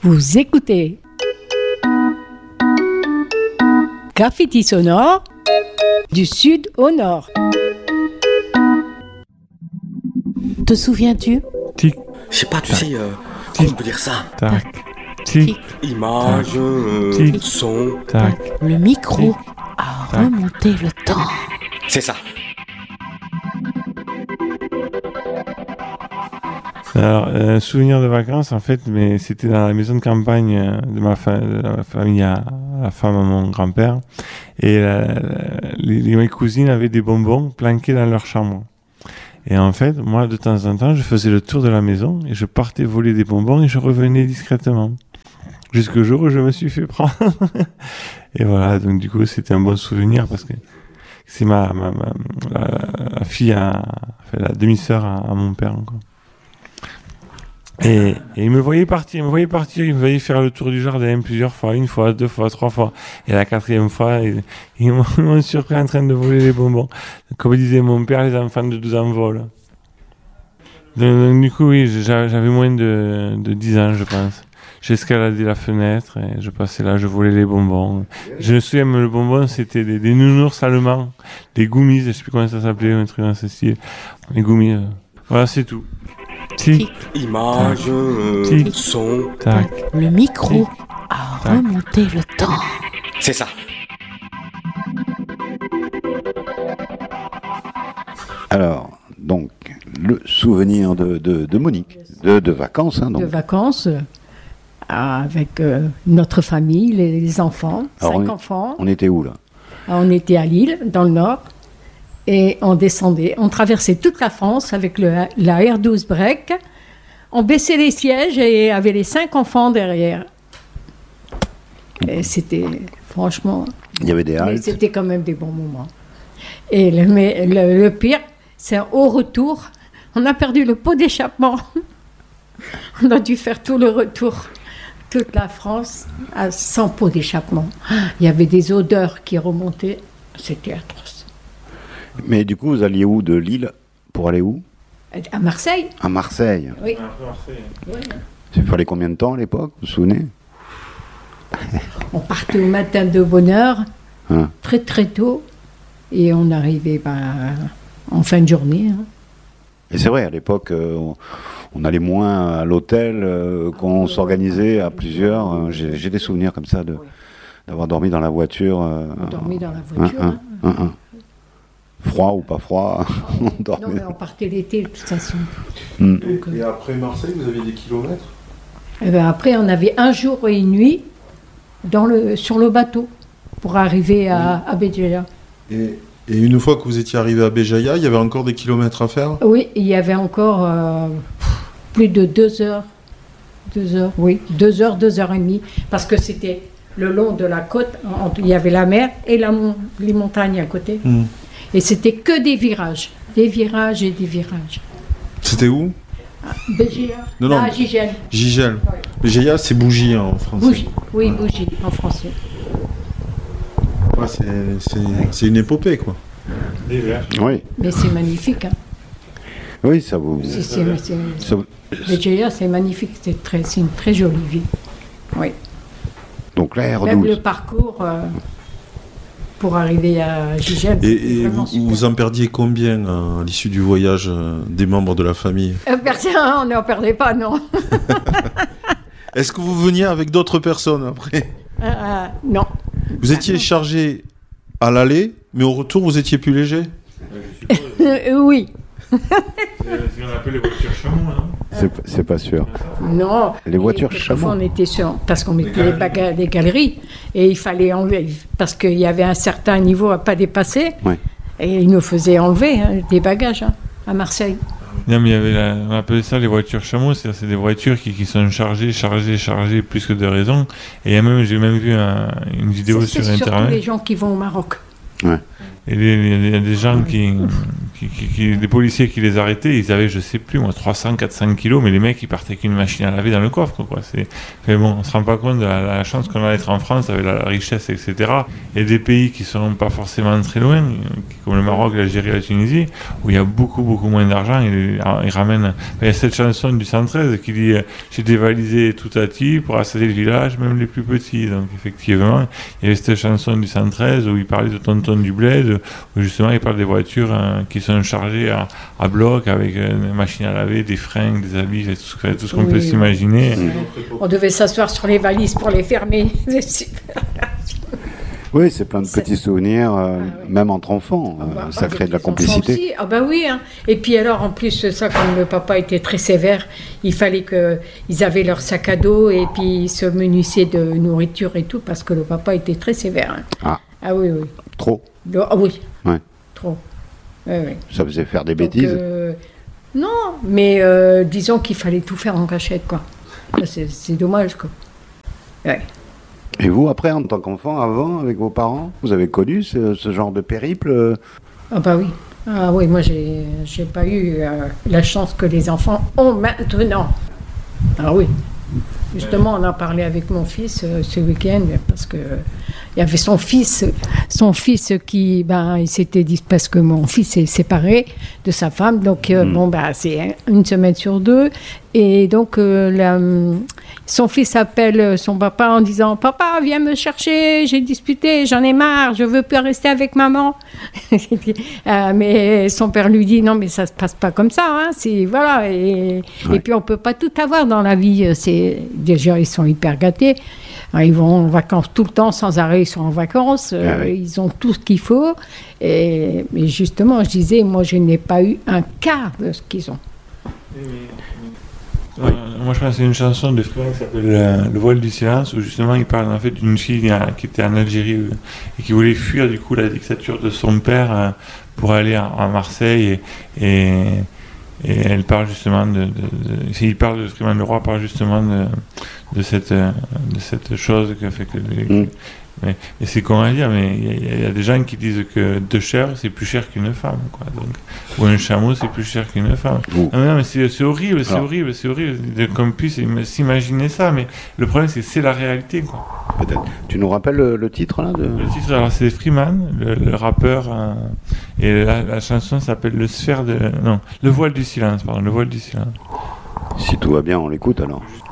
Vous écoutez Graffiti sonore du sud au nord. Te souviens-tu? Tic. Je sais pas, tu sais, comment on peut dire ça? Tac. Tic. Image, Tic. son. Tac. Le micro a remonté le temps. C'est ça. Alors, un souvenir de vacances, en fait, mais c'était dans la maison de campagne de ma famille, la femme de mon grand-père. Et mes cousines avaient des bonbons planqués dans leur chambre. Et en fait, moi, de temps en temps, je faisais le tour de la maison et je partais voler des bonbons et je revenais discrètement. Jusqu'au jour où je me suis fait prendre. Et voilà, donc du coup, c'était un bon souvenir parce que c'est la fille, la demi-sœur à mon père, quoi. Et il me voyait partir, il me voyait faire le tour du jardin plusieurs fois, une fois, deux fois, trois fois. Et la quatrième fois, ils m'ont surpris en train de voler les bonbons. Comme disait mon père, les enfants de 12 ans volent. Donc du coup, oui, j'avais moins de 10 ans, je pense. J'escaladais la fenêtre et je passais là, je volais les bonbons. Je me souviens, le bonbon, c'était des nounours allemands, des gummies, je sais plus comment ça s'appelait, un truc dans ce style. Les gummies, voilà, c'est tout. Tic. Image, Tic. son. Tac. Le micro a remonté le temps. C'est ça. Alors, donc, le souvenir de Monique, de vacances. Hein, donc. De vacances avec notre famille, les enfants, Alors, 5 enfants. On était où là? On était à Lille, dans le nord, et on descendait. On traversait toute la France avec la R12 break. On baissait les sièges et avait les 5 enfants derrière. Et c'était, franchement... Il y avait des mais haltes. c'était quand même des bons moments. Et le pire, c'est au retour, on a perdu le pot d'échappement. On a dû faire tout le retour, toute la France, sans pot d'échappement. Il y avait des odeurs qui remontaient. C'était atroce. Mais du coup, vous alliez où de Lille pour aller où? À Marseille? À Marseille. Oui. Oui. Il fallait combien de temps à l'époque, vous vous souvenez? On partait au matin de bonne heure, Hein? très très tôt, et on arrivait en fin de journée. Hein. Et c'est vrai, à l'époque, on allait moins à l'hôtel qu'on s'organisait à plusieurs. J'ai des souvenirs comme ça d'avoir dormi dans la voiture. On dormait dans la voiture. Froid ou pas froid, on Non, dormait. mais on partait l'été de toute façon. Mm. Donc, Et après Marseille, vous aviez des kilomètres? et ben après, on avait un jour et une nuit sur le bateau pour arriver à Béjaïa. Et une fois que vous étiez arrivé à Béjaïa, il y avait encore des kilomètres à faire? Oui, il y avait encore plus de 2 heures. 2 heures, oui, 2 heures, 2 heures et demie. Parce que c'était le long de la côte, il y avait la mer et les montagnes à côté. Mm. Et c'était que des virages et des virages. C'était où? Béjaïa, Non, à Gigel. Gigel. Ouais. Béjaïa, c'est bougie en français. Bougie, oui, bougie en français. Ouais, c'est une épopée, quoi. Oui, Mais c'est magnifique. Hein. oui, ça vous. ça- Béjaïa, c'est magnifique, c'est une très jolie ville. Oui. Donc la Même le R12. parcours pour arriver à Gigel. Et vous en perdiez combien à l'issue du voyage des membres de la famille? Personne, on n'en perdait pas, non. Est-ce que vous veniez avec d'autres personnes après? Non. Vous étiez chargé à l'aller, mais au retour, vous étiez plus léger? Oui. C'est ce qu'on appelle les voitures chameaux, non? C'est pas sûr. Non. Les voitures Et chameaux. quelquefois, on était parce qu'on mettait des galeries et il fallait enlever parce qu'il y avait un certain niveau à pas dépasser. Ouais. Et ils nous faisaient enlever des bagages à Marseille. Non, mais il y avait on appelait ça les voitures chameaux, c'est des voitures qui sont chargées plus que de raison. Et j'ai même vu une vidéo C'est sur surtout Internet. les gens qui vont au Maroc. Ouais. Et il y a des gens des policiers qui les arrêtaient, ils avaient, je sais plus, moi, 300, 400 kilos, mais les mecs, ils partaient avec une machine à laver dans le coffre, quoi. Mais bon, on se rend pas compte de la chance qu'on a d'être en France avec la richesse, etc. Et des pays qui sont pas forcément très loin, comme le Maroc, l'Algérie, la Tunisie, où il y a beaucoup, beaucoup moins d'argent, ils ramènent. Il y a cette chanson du 113 qui dit j'ai dévalisé tout à ti pour assailler le village, même les plus petits. Donc, effectivement, il y avait cette chanson du 113 où il parlait de tonton du bled, où justement il parle des voitures qui sont chargées à bloc avec des machines à laver, des fringues, des habits, tout ce qu'on peut s'imaginer. On devait s'asseoir sur les valises pour les fermer. C'est super. Oui, c'est plein de petits souvenirs, même entre enfants. Ça crée de la complicité. Ah bah oui. Hein. Et puis alors, en plus, ça, comme le papa était très sévère, il fallait qu'ils avaient leur sac à dos et puis ils se munissaient de nourriture et tout, parce que le papa était très sévère. Hein. Ah oui, oui. Trop. Ah oui. Ouais. Trop. Oui. Ça faisait faire des bêtises. Non, mais disons qu'il fallait tout faire en cachette, quoi. C'est dommage, quoi. Ouais. Et vous, après, en tant qu'enfant, avant, avec vos parents, vous avez connu ce genre de périple? Ah bah oui. Ah oui, moi, j'ai pas eu la chance que les enfants ont maintenant. Ah oui. Justement, on a parlé avec mon fils ce week-end, parce que il y avait son fils qui, il s'était dit, parce que mon fils est séparé de sa femme, donc c'est une semaine sur deux, et donc son fils appelle son papa en disant « Papa, viens me chercher, j'ai disputé, j'en ai marre, je veux plus rester avec maman. » Mais son père lui dit « Non, mais ça se passe pas comme ça, hein, voilà, et puis on peut pas tout avoir dans la vie, déjà ils sont hyper gâtés. Ils vont en vacances tout le temps, sans arrêt, ils sont en vacances, ils ont tout ce qu'il faut. Mais justement, je disais, moi, je n'ai pas eu un quart de ce qu'ils ont. Moi, je pense que c'est une chanson de Freeman qui s'appelle Le voile du silence, où justement, il parle en fait d'une fille qui était en Algérie et qui voulait fuir du coup la dictature de son père pour aller à Marseille et elle parle justement il parle de Freeman Leroy, parle justement de cette chose que fait que mais c'est con à dire, mais il y a des gens qui disent que deux chèvres c'est plus cher qu'une femme, quoi. Donc, ou un chameau c'est plus cher qu'une femme. Non, mais c'est horrible, qu'on puisse s'imaginer ça, mais le problème c'est la réalité, quoi. Peut-être. Tu nous rappelles le titre là Le titre, alors c'est Freeman, le rappeur, et la chanson s'appelle Le voile du silence, pardon, Le voile du silence. Si tout va bien, on l'écoute alors.